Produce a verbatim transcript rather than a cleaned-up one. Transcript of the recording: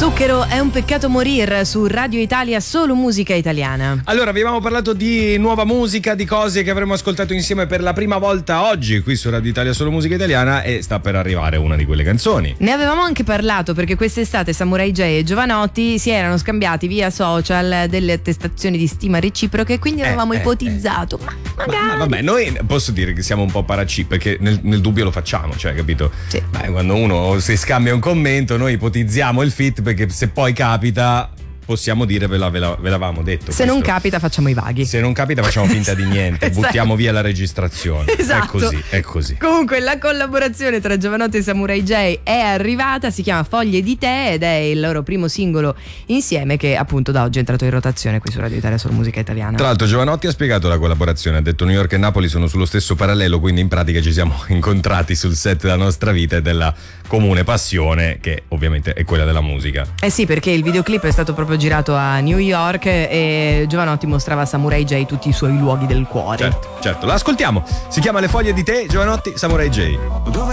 Zucchero, è un peccato morir su Radio Italia, solo musica italiana. Allora, vi avevamo parlato di nuova musica, di cose che avremmo ascoltato insieme per la prima volta oggi qui su Radio Italia, solo musica italiana, e sta per arrivare una di quelle canzoni. Ne avevamo anche parlato perché quest'estate Samurai J e Giovanotti si erano scambiati via social delle attestazioni di stima reciproche, quindi avevamo eh, ipotizzato eh. ma magari ma, ma vabbè, noi posso dire che siamo un po' paraci perché nel, nel dubbio lo facciamo, cioè, capito? Sì. Beh, quando uno si scambia un commento noi ipotizziamo il fit, perché se poi capita possiamo dire ve, la, ve, la, ve l'avevamo detto. Se questo. non capita facciamo i vaghi. Se non capita facciamo finta di niente. Esatto. Buttiamo via la registrazione. Esatto. È così, è così. Comunque la collaborazione tra Giovanotti e Samurai J è arrivata, si chiama Foglie di Te ed è il loro primo singolo insieme che appunto da oggi è entrato in rotazione qui su Radio Italia, solo musica italiana. Tra l'altro Giovanotti ha spiegato la collaborazione, ha detto New York e Napoli sono sullo stesso parallelo, quindi in pratica ci siamo incontrati sul set della nostra vita e della comune passione che ovviamente è quella della musica. Eh sì, perché il videoclip è stato proprio girato a New York e Giovanotti mostrava a Samurai J tutti i suoi luoghi del cuore. Certo, certo, l'ascoltiamo. Si chiama Le Foglie di Te, Giovanotti, Samurai J.